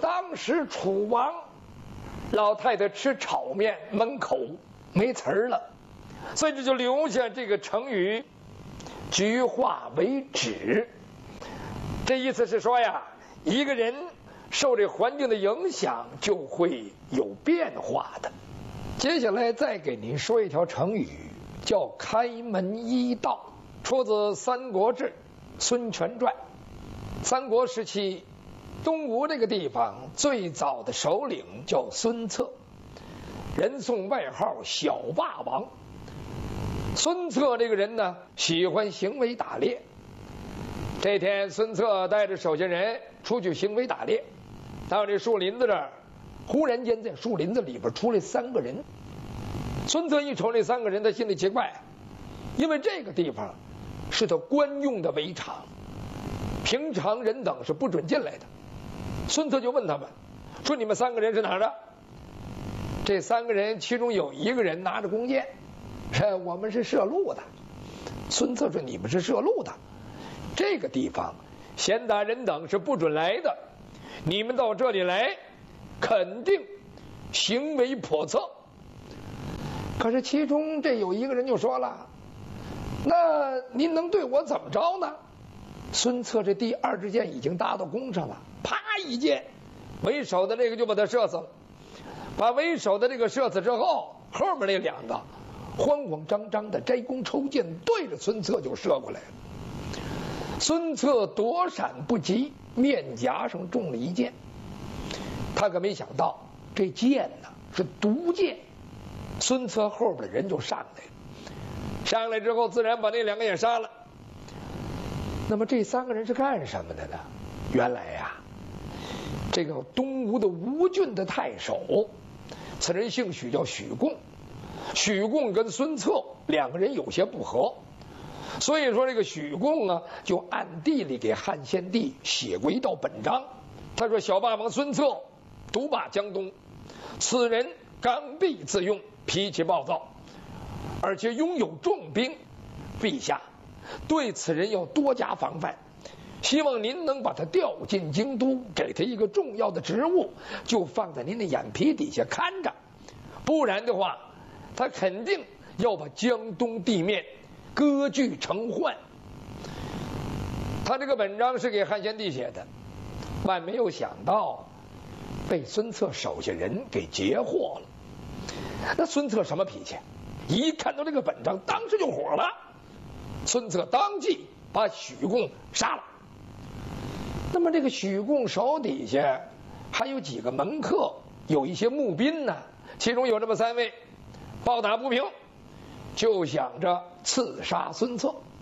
当时楚王老太太吃炒面，门口没词儿了，所以这就留下这个成语“菊化为枳”。这意思是说呀，一个人受这环境的影响，就会有变化的。接下来再给您说一条成语，叫“开门一道”，出自《三国志·孙权传》。三国时期，东吴这个地方最早的首领叫孙策，人送外号小霸王。孙策这个人呢，喜欢行为打猎。这天，孙策带着手下人出去行为打猎，到这树林子这儿，忽然间在树林子里边出来3个人。孙策一瞅这3个人，他心里奇怪，因为这个地方是他官用的围场，平常人等是不准进来的。孙策就问他们说：“你们3个人是哪儿的？”这3个人其中有1个人拿着弓箭，说：“我们是射鹿的。”孙策说：“你们是射鹿的，这个地方闲杂人等是不准来的，你们到这里来肯定行为叵测。”可是其中这有1个人就说了：“那您能对我怎么着呢？”孙策这第2支箭已经搭到弓上了，啪一箭，为首的那个就把他射死了。把为首的这个射死之后，后面那2个慌慌张张的摘弓抽箭，对着孙策就射过来了。孙策躲闪不及，面颊上中了1箭。他可没想到这箭呢是毒箭，孙策后边的人就上来了，上来之后自然把那2个也杀了。那么这3个人是干什么的呢？原来呀，这个东吴的吴郡的太守，此人姓许，叫许贡。许贡跟孙策2个人有些不和，所以说这个许贡啊，就暗地里给汉献帝写过一道本章。他说：“小霸王孙策独霸江东，此人刚愎自用，脾气暴躁，而且拥有重兵，陛下对此人要多加防范，希望您能把他调进京都，给他一个重要的职务，就放在您的眼皮底下看着，不然的话，他肯定要把江东地面割据成患。”他这个本章是给汉献帝写的，万没有想到被孙策手下人给截获了。那孙策什么脾气？一看到这个本章，当时就火了。孙策当即把许贡杀了。那么这个许贡手底下还有几个门客，有一些募兵呢，其中有这么3位，抱打不平，就想着刺杀孙策。